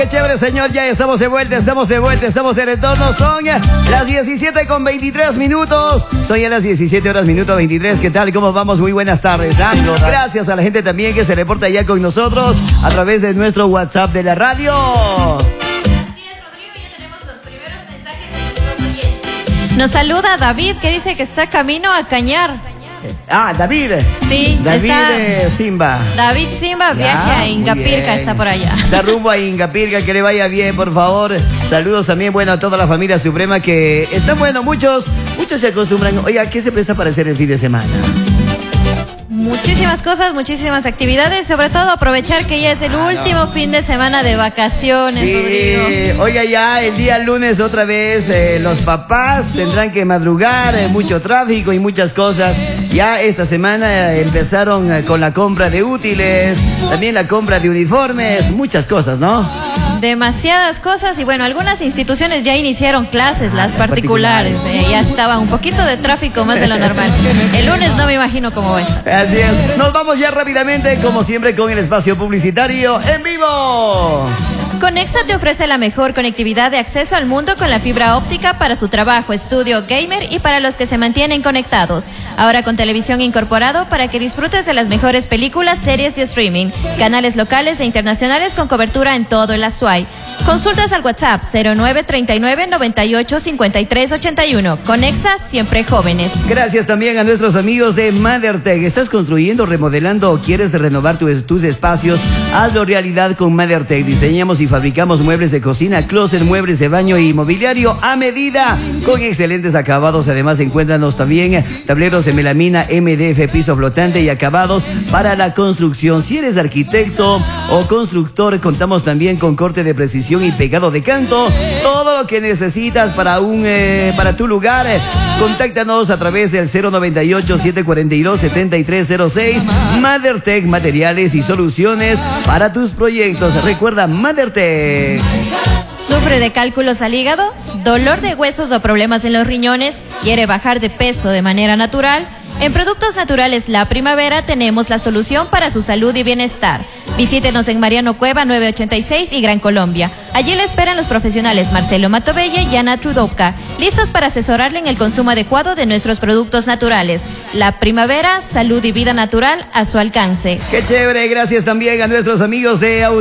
Qué chévere, señor, ya estamos de vuelta, estamos de retorno. Son las 17:23 minutos. Son ya las 17 horas minuto 23. ¿Qué tal? ¿Cómo vamos? Muy buenas tardes. Gracias a la gente también que se reporta ya con nosotros a través de nuestro WhatsApp de la radio. Nos saluda David, que dice que está camino a Cañar. David. Sí, David Simba. David Simba viaja a Ingapirca, está por allá. Está rumbo a Ingapirca, que le vaya bien, por favor. Saludos también, bueno, a toda la familia Suprema que están, bueno, muchos se acostumbran. Oiga, ¿qué se presta para hacer el fin de semana? Muchísimas cosas, muchísimas actividades, sobre todo aprovechar que ya es el último fin de semana de vacaciones, sí, Rodrigo. Oiga, ya el día lunes otra vez los papás tendrán que madrugar, mucho tráfico y muchas cosas. Ya esta semana empezaron con la compra de útiles, también la compra de uniformes, muchas cosas, ¿no? Demasiadas cosas y bueno, algunas instituciones ya iniciaron clases, las particulares. Ya estaba un poquito de tráfico más de lo normal. El lunes no me imagino cómo va. Así es. Nos vamos ya rápidamente, como siempre, con el espacio publicitario en vivo. Conexa te ofrece la mejor conectividad de acceso al mundo con la fibra óptica para su trabajo, estudio, gamer y para los que se mantienen conectados. Ahora con televisión incorporado para que disfrutes de las mejores películas, series y streaming. Canales locales e internacionales con cobertura en todo el Azuay. Consultas al WhatsApp 0939 98 53 81. Conexa, siempre jóvenes. Gracias también a nuestros amigos de MotherTech. ¿Estás construyendo, remodelando o quieres renovar tus espacios? Hazlo realidad con MotherTech. Diseñamos y fabricamos muebles de cocina, closet, muebles de baño y mobiliario a medida, con excelentes acabados. Además, encuéntranos también tableros de melamina, MDF, piso flotante y acabados para la construcción. Si eres arquitecto o constructor, contamos también con corte de precisión y pegado de canto. Todo lo que necesitas para tu lugar. Contáctanos a través del 098-742-7306. MotherTech, materiales y soluciones para tus proyectos. Recuerda, MotherTech. ¿Sufre de cálculos al hígado? ¿Dolor de huesos o problemas en los riñones? ¿Quiere bajar de peso de manera natural? En Productos Naturales La Primavera tenemos la solución para su salud y bienestar. Visítenos en Mariano Cueva 986 y Gran Colombia. Allí le esperan los profesionales Marcelo Matovelle y Ana Trudovka, listos para asesorarle en el consumo adecuado de nuestros productos naturales. La Primavera, salud y vida natural a su alcance. ¡Qué chévere! Gracias también a nuestros amigos de